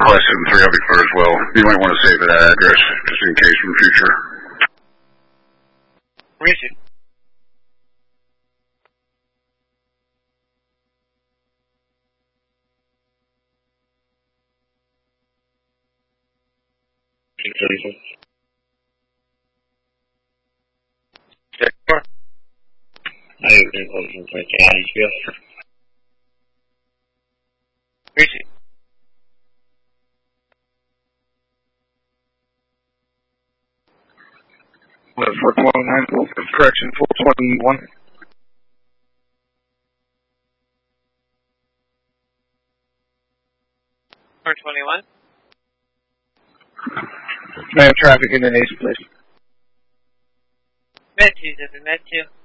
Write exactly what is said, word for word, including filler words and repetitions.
class seven three, I'll be clear as well. You might want to save that address just in case in the future. Where is it? Check. I have been looking for Daddy's Where is it? four twenty-nine, correction, four twenty-one. four twenty-one? May I have traffic in the nation, please? Med two, Med two.